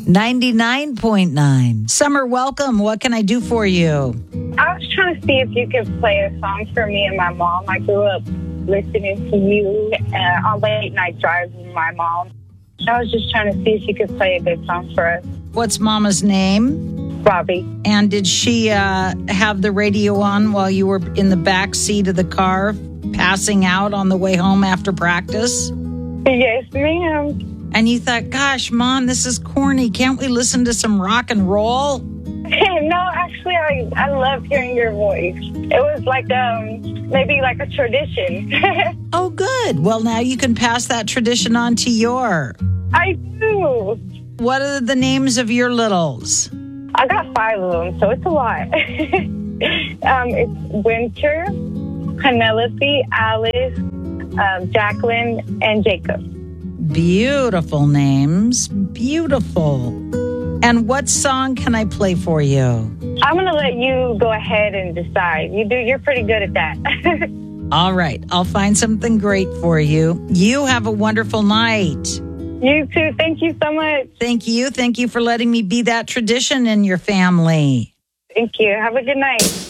99.9. Summer, welcome. What can I do for you? I was trying to see if you could play a song for me and my mom. I grew up listening to you on late night drives with my mom. I was just trying to see if you could play a good song for us. What's Mama's name? Robbie. And did she have the radio on while you were in the back seat of the car, passing out on the way home after practice? Yes, ma'am. And you thought, gosh, Mom, this is corny. Can't we listen to some rock and roll? No, actually, I love hearing your voice. It was like maybe like a tradition. Oh, good. Well, now you can pass that tradition on to your. I do. What are the names of your littles? I got 5 of them, so it's a lot. It's Winter, Penelope, Alice, Jacqueline, and Jacob. Beautiful names. Beautiful. And what song can I play for you? I'm going to let you go ahead and decide. You're pretty good at that. All right. I'll find something great for you. You have a wonderful night. You too. Thank you so much. Thank you. Thank you for letting me be that tradition in your family. Thank you. Have a good night.